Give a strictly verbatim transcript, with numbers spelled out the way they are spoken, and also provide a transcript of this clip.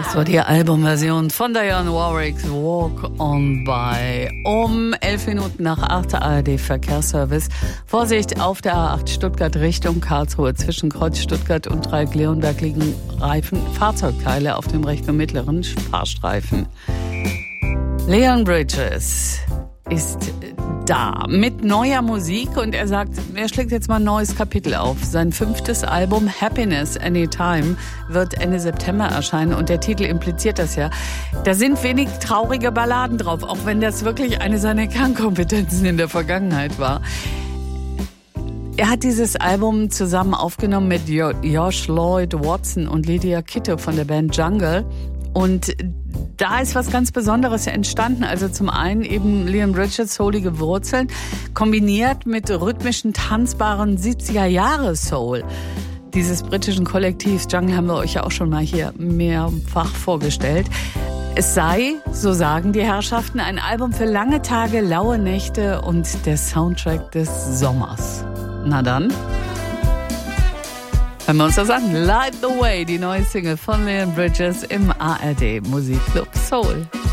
Das war die Albumversion von Dionne Warwicks Walk on By. Um elf Minuten nach acht, A R D Verkehrsservice. Vorsicht auf der A acht Stuttgart Richtung Karlsruhe. Zwischen Kreuz Stuttgart und Dreieck-Leonberg liegen Reifen, Fahrzeugteile auf dem rechten und mittleren Fahrstreifen. Leon Bridges ist da mit neuer Musik und er sagt, er schlägt jetzt mal ein neues Kapitel auf. Sein fünftes Album Happiness Anytime wird Ende September erscheinen und der Titel impliziert das ja. Da sind wenig traurige Balladen drauf, auch wenn das wirklich eine seiner Kernkompetenzen in der Vergangenheit war. Er hat dieses Album zusammen aufgenommen mit Josh Lloyd Watson und Lydia Kitto von der Band Jungle. Und da ist was ganz Besonderes entstanden. Also zum einen eben Leon Bridges soulige Wurzeln, kombiniert mit rhythmischen, tanzbaren siebziger-Jahre-Soul. Dieses britischen Kollektivs Jungle haben wir euch ja auch schon mal hier mehrfach vorgestellt. Es sei, so sagen die Herrschaften, ein Album für lange Tage, laue Nächte und der Soundtrack des Sommers. Na dann, hören wir uns das an. Light the Way, die neue Single von Leon Bridges im A R D Musikclub Soul.